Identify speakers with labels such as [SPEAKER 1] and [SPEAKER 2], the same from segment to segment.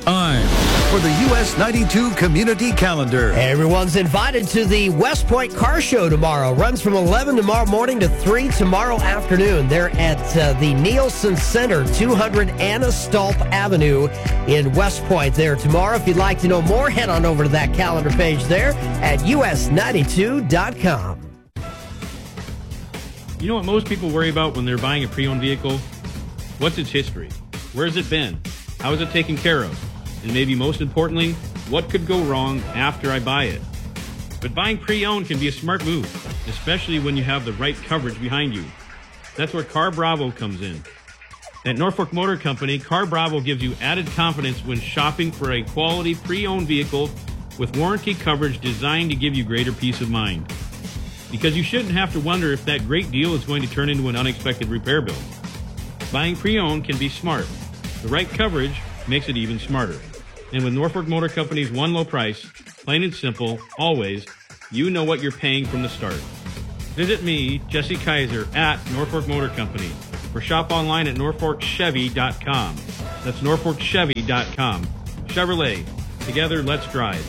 [SPEAKER 1] time for the US 92 Community Calendar.
[SPEAKER 2] Everyone's invited to the West Point Car Show tomorrow. Runs from 11 tomorrow morning to 3 tomorrow afternoon. They're at the Nielsen Center, 200 Anna Stolp Avenue in West Point there tomorrow. If you'd like to know more, head on over to that calendar page there at us92.com.
[SPEAKER 3] You know what most people worry about when they're buying a pre-owned vehicle? What's its history? Where's it been? How is it taken care of? And maybe most importantly, what could go wrong after I buy it? But buying pre-owned can be a smart move, especially when you have the right coverage behind you. That's where Car Bravo comes in. At Norfolk Motor Company, Car Bravo gives you added confidence when shopping for a quality pre-owned vehicle with warranty coverage designed to give you greater peace of mind. Because you shouldn't have to wonder if that great deal is going to turn into an unexpected repair bill. Buying pre-owned can be smart. The right coverage makes it even smarter. And with Norfolk Motor Company's one low price, plain and simple, always, you know what you're paying from the start. Visit me, Jesse Kaiser, at Norfolk Motor Company, or shop online at norfolkchevy.com. That's norfolkchevy.com. Chevrolet. Together, let's drive.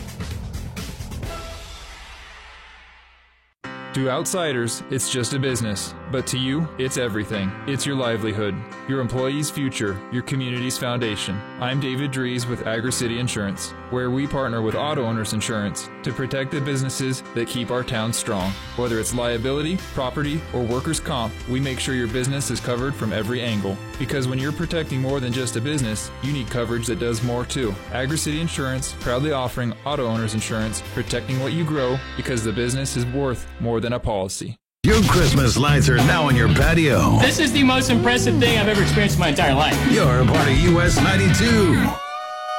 [SPEAKER 4] To outsiders, it's just a business, but to you, it's everything. It's your livelihood, your employees' future, your community's foundation. I'm David Dries with Agri-City Insurance, where we partner with auto owners insurance to protect the businesses that keep our town strong. Whether it's liability, property, or workers' comp, we make sure your business is covered from every angle. Because when you're protecting more than just a business, you need coverage that does more too. Agri-City Insurance, proudly offering auto owners insurance, protecting what you grow because the business is worth more than a policy.
[SPEAKER 1] Your Christmas lights are now on your patio.
[SPEAKER 5] This is the most impressive thing I've ever experienced in my entire life.
[SPEAKER 1] You're a part of US 92.